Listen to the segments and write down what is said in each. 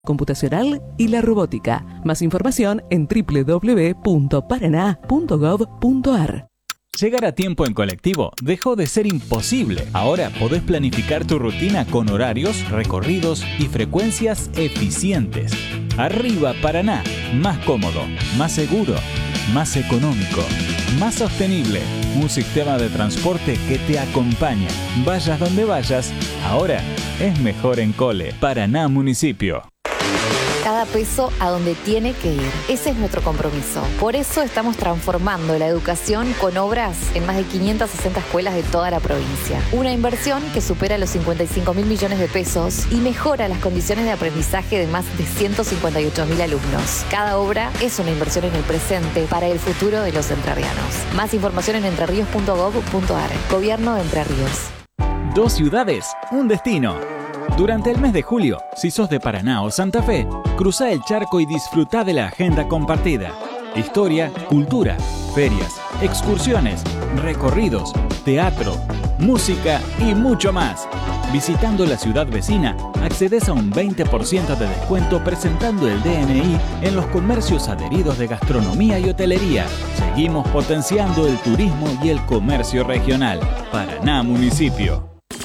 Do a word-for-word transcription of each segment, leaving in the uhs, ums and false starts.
computacional y la robótica. Más información en doble u doble u doble u punto paraná punto gov punto ar. Llegar a tiempo en colectivo dejó de ser imposible. Ahora podés planificar tu rutina con horarios, recorridos y frecuencias eficientes. Arriba Paraná, más cómodo, más seguro, más económico, más sostenible. Un sistema de transporte que te acompaña. Vayas donde vayas, ahora es mejor en Cole. Paraná Municipio. Cada peso a donde tiene que ir. Ese es nuestro compromiso. Por eso estamos transformando la educación con obras en más de quinientas sesenta escuelas de toda la provincia. Una inversión que supera los cincuenta y cinco mil millones de pesos y mejora las condiciones de aprendizaje de más de ciento cincuenta y ocho mil alumnos. Cada obra es una inversión en el presente para el futuro de los entrerrianos. Más información en entrerríos punto gov punto ar. Gobierno de Entre Ríos. Dos ciudades, un destino. Durante el mes de julio, si sos de Paraná o Santa Fe, cruzá el charco y disfrutá de la agenda compartida. Historia, cultura, ferias, excursiones, recorridos, teatro, música y mucho más. Visitando la ciudad vecina, accedes a un veinte por ciento de descuento presentando el D N I en los comercios adheridos de gastronomía y hotelería. Seguimos potenciando el turismo y el comercio regional. Paraná Municipio.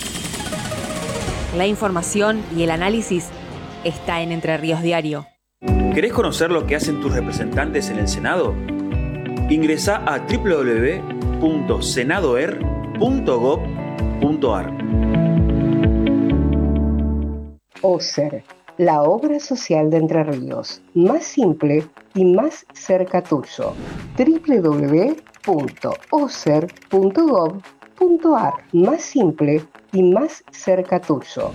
La información y el análisis está en Entre Ríos Diario. ¿Querés conocer lo que hacen tus representantes en el Senado? Ingresá a doble u doble u doble u punto senadoer punto gov punto ar. OSER, la obra social de Entre Ríos, más simple y más cerca tuyo. doble u doble u doble u punto oser punto gov punto ar, más simple y más cerca tuyo.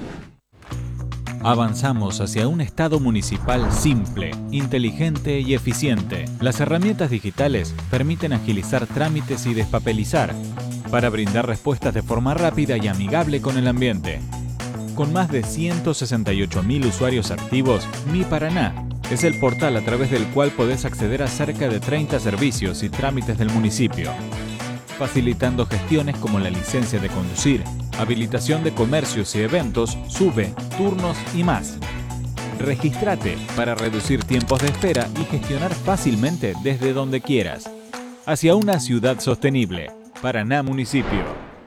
Avanzamos hacia un Estado municipal simple, inteligente y eficiente. Las herramientas digitales permiten agilizar trámites y despapelizar para brindar respuestas de forma rápida y amigable con el ambiente. Con más de ciento sesenta y ocho mil usuarios activos, Mi Paraná es el portal a través del cual podés acceder a cerca de treinta servicios y trámites del municipio, facilitando gestiones como la licencia de conducir, habilitación de comercios y eventos, sube, turnos y más. Regístrate para reducir tiempos de espera y gestionar fácilmente desde donde quieras. Hacia una ciudad sostenible. Paraná Municipio.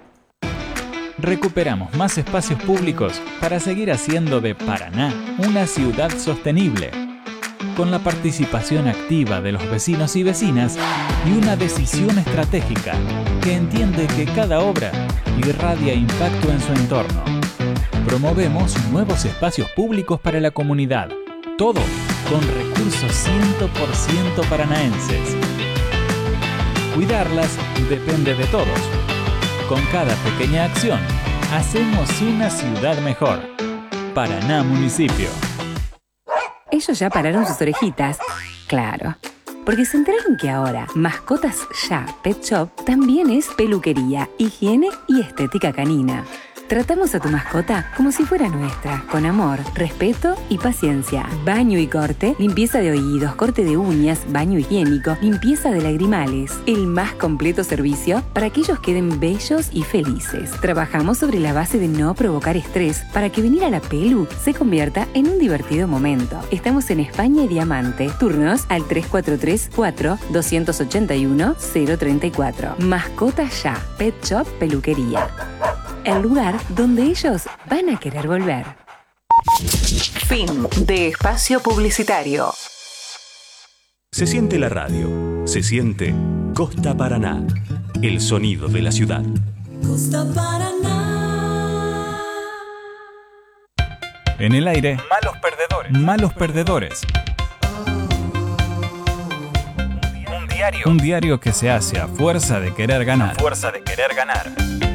Recuperamos más espacios públicos para seguir haciendo de Paraná una ciudad sostenible, con la participación activa de los vecinos y vecinas y una decisión estratégica que entiende que cada obra irradia impacto en su entorno. Promovemos nuevos espacios públicos para la comunidad, todo con recursos cien por ciento paranaenses. Cuidarlas depende de todos. Con cada pequeña acción, hacemos una ciudad mejor. Paraná Municipio. Ellos ya pararon sus orejitas. Claro. Porque se enteraron que ahora Mascotas Ya Pet Shop también es peluquería, higiene y estética canina. Tratamos a tu mascota como si fuera nuestra, con amor, respeto y paciencia. Baño y corte, limpieza de oídos, corte de uñas, baño higiénico, limpieza de lagrimales. El más completo servicio para que ellos queden bellos y felices. Trabajamos sobre la base de no provocar estrés para que venir a la pelu se convierta en un divertido momento. Estamos en España y Diamante. Turnos al tres cuatro tres, cuatro, dos ocho uno, cero tres cuatro. Mascotas Ya, Pet Shop Peluquería. El lugar donde ellos van a querer volver. Fin de espacio publicitario. Se siente la radio, se siente Costa Paraná, el sonido de la ciudad. Costa Paraná. En el aire, malos perdedores. Malos perdedores. Un diario. Un diario que se hace a fuerza de querer ganar. A fuerza de querer ganar.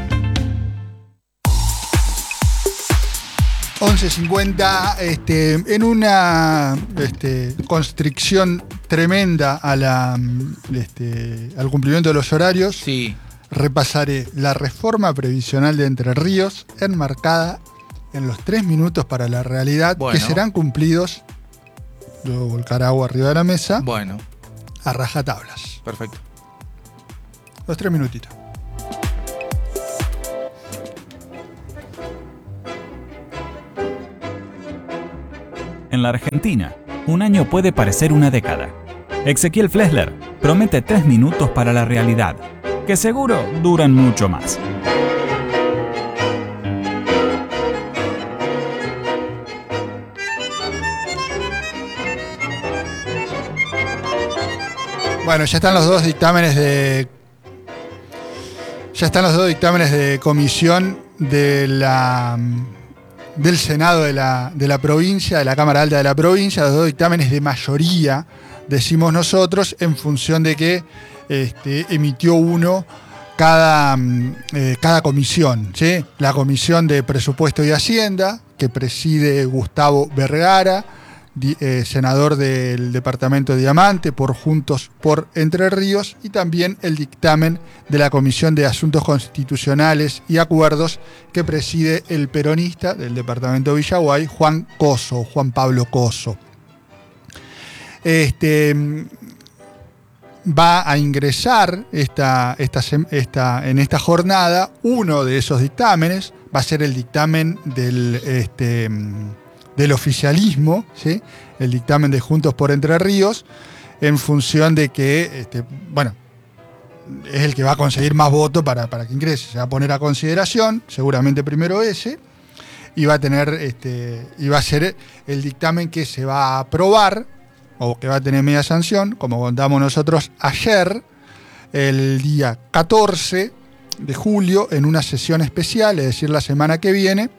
once cincuenta, este, en una este, constricción tremenda a la, este, al cumplimiento de los horarios, sí. Repasaré la reforma previsional de Entre Ríos, enmarcada en los tres minutos para la realidad, bueno. Que serán cumplidos, luego volcar agua arriba de la mesa, bueno. A rajatablas. Perfecto. Los tres minutitos. En la Argentina, un año puede parecer una década. Ezequiel Flesler promete tres minutos para la realidad, que seguro duran mucho más. Bueno, ya están los dos dictámenes de. Ya están los dos dictámenes de comisión de la, del Senado de la, de la provincia, de la Cámara Alta de la provincia, los dos dictámenes de mayoría, decimos nosotros, en función de que este, emitió uno cada, eh, cada comisión, ¿sí? La Comisión de Presupuesto y Hacienda, que preside Gustavo Vergara, Eh, senador del departamento de Diamante por Juntos por Entre Ríos, y también el dictamen de la Comisión de Asuntos Constitucionales y Acuerdos, que preside el peronista del departamento de Villaguay, Juan Coso, Juan Pablo Coso. Este, va a ingresar esta, esta, esta, en esta jornada uno de esos dictámenes, va a ser el dictamen del... Este, del oficialismo, ¿sí? El dictamen de Juntos por Entre Ríos, en función de que, este, bueno, es el que va a conseguir más votos para, para que ingrese. Se va a poner a consideración, seguramente primero ese, y va a tener, este, y va a ser el dictamen que se va a aprobar, o que va a tener media sanción, como contamos nosotros ayer, el día catorce de julio, en una sesión especial, es decir, la semana que viene,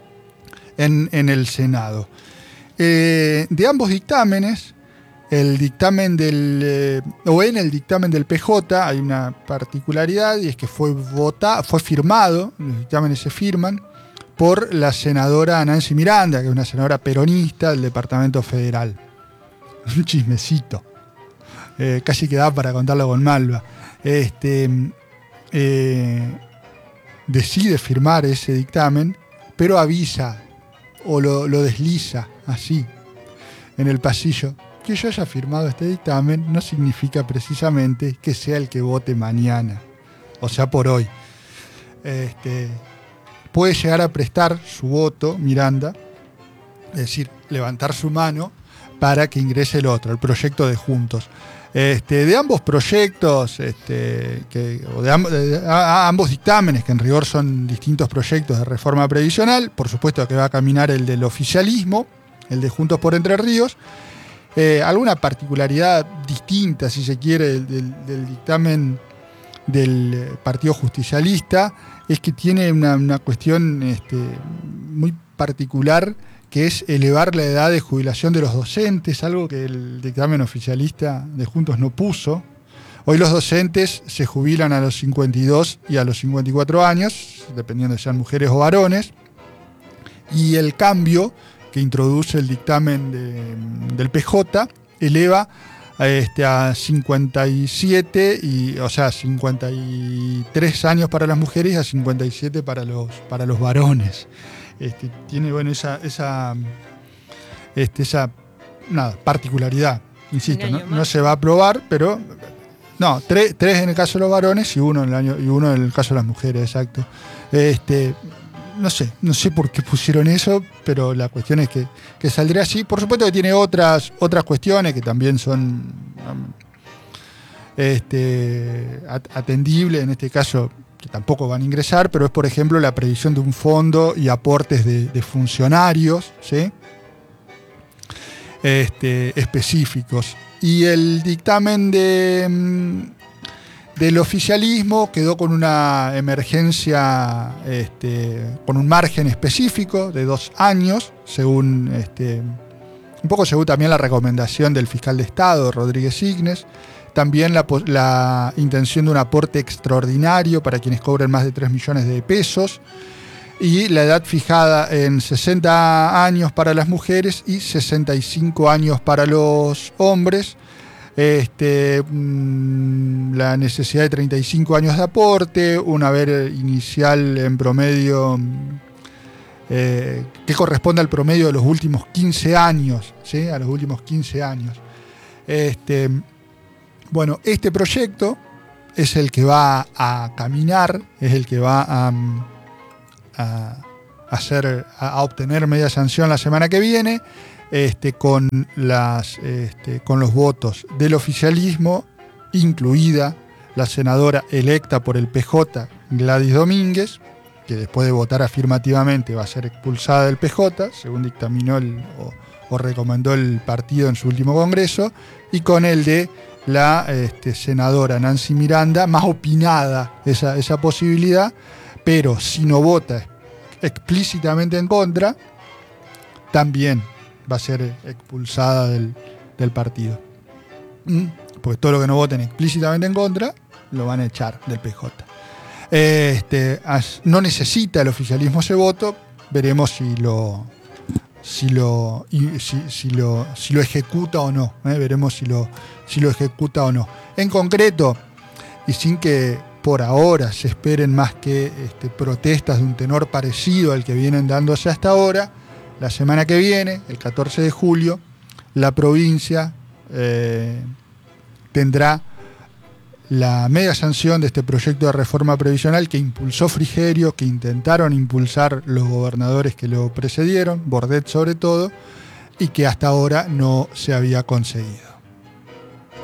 En, en el Senado. Eh, de ambos dictámenes, el dictamen del, eh, o en el dictamen del P J hay una particularidad, y es que fue vota, fue firmado, los dictámenes se firman, por la senadora Nancy Miranda, que es una senadora peronista del Departamento Federal. Un chismecito. Eh, casi que da para contarlo con Malva. Este, eh, decide firmar ese dictamen, pero avisa o lo, lo desliza así en el pasillo. Que yo haya firmado este dictamen no significa precisamente que sea el que vote mañana, o sea, por hoy. Este, puede llegar a prestar su voto, Miranda, es decir, levantar su mano para que ingrese el otro, el proyecto de Juntos. Este, de ambos proyectos, este, que, o de, amb de a, a ambos dictámenes, que en rigor son distintos proyectos de reforma previsional, por supuesto que va a caminar el del oficialismo, el de Juntos por Entre Ríos. Eh, alguna particularidad distinta, si se quiere, del, del, del dictamen del Partido Justicialista, es que tiene una, una cuestión este, muy particular, que es elevar la edad de jubilación de los docentes, algo que el dictamen oficialista de Juntos no puso. Hoy los docentes se jubilan a los cincuenta y dos y a los cincuenta y cuatro años, dependiendo de si sean mujeres o varones, y el cambio que introduce el dictamen de, del P J eleva a, este, a cincuenta y siete, y, o sea, cincuenta y tres años para las mujeres y a cincuenta y siete para los, para los varones. Este, tiene, bueno, esa, esa, este, esa nada, particularidad. Insisto, no, no se va a aprobar, pero no, tres, tres en el caso de los varones y uno en el año, y uno en el caso de las mujeres, exacto. Este, no sé, no sé por qué pusieron eso, pero la cuestión es que, que saldría así. Por supuesto que tiene otras, otras cuestiones que también son um, este, atendibles, en este caso, que tampoco van a ingresar, pero es, por ejemplo, la previsión de un fondo y aportes de, de funcionarios, ¿sí? Este, específicos. Y el dictamen de, del oficialismo quedó con una emergencia, este, con un margen específico de dos años, según este, un poco según también la recomendación del fiscal de Estado, Rodríguez Ignes. También la, la intención de un aporte extraordinario para quienes cobren más de tres millones de pesos, y la edad fijada en sesenta años para las mujeres y sesenta y cinco años para los hombres. Este, mmm, la necesidad de treinta y cinco años de aporte, un haber inicial en promedio eh, que corresponde al promedio de los últimos quince años, ¿sí? A los últimos quince años. Este, Bueno, este proyecto es el que va a caminar, es el que va a, a, hacer, a obtener media sanción la semana que viene. este, con, las, este, con los votos del oficialismo, incluida la senadora electa por el P J, Gladys Domínguez, que después de votar afirmativamente va a ser expulsada del P J, según dictaminó el, o, o recomendó el partido en su último congreso, y con el de la este, senadora Nancy Miranda, más opinada esa, esa posibilidad, pero si no vota explícitamente en contra, también va a ser expulsada del, del partido. ¿Mm? Porque todo lo que no voten explícitamente en contra, lo van a echar del P J. Este, no necesita el oficialismo ese voto, veremos si lo, si lo, si, si lo, si lo ejecuta o no, ¿eh? veremos si lo, si lo ejecuta o no. En concreto, y sin que por ahora se esperen más que este, protestas de un tenor parecido al que vienen dándose hasta ahora, la semana que viene, el catorce de julio, la provincia eh, tendrá la media sanción de este proyecto de reforma previsional que impulsó Frigerio, que intentaron impulsar los gobernadores que lo precedieron, Bordet sobre todo, y que hasta ahora no se había conseguido.